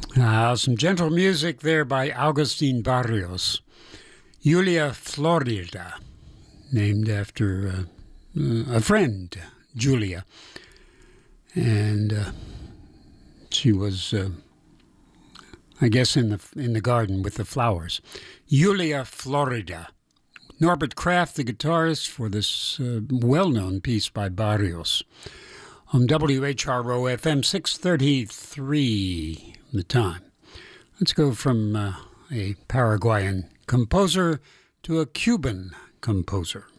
Some gentle music there by Agustin Barrios. Julia Florida, named after a friend, Julia. And she was, I guess, in the garden with the flowers. Julia Florida. Norbert Kraft, the guitarist for this well-known piece by Barrios. On WHRO FM 633, the time. Let's go from a Paraguayan composer to a Cuban composer.